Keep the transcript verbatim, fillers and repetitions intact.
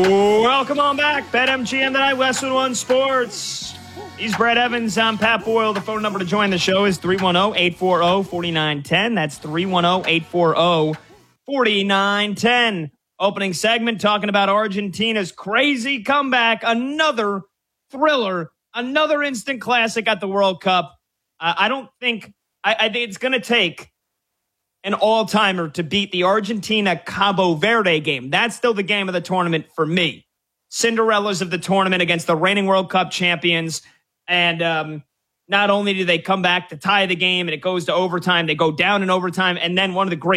Welcome on back. BetMGM tonight, Westwood One Sports. He's Brett Evans. I'm Pat Boyle. The phone number to join the show is three one zero, eight four zero, four nine one zero. That's three one zero, eight four zero, four nine one zero. Opening segment talking about Argentina's crazy comeback. Another thriller, another instant classic at the World Cup. Uh, I don't think, I, I think it's going to take an all-timer to beat the Argentina-Cabo Verde game. That's still the game of the tournament for me. Cinderellas of the tournament against the reigning World Cup champions. And um, not only do they come back to tie the game and it goes to overtime, they go down in overtime. And then one of the great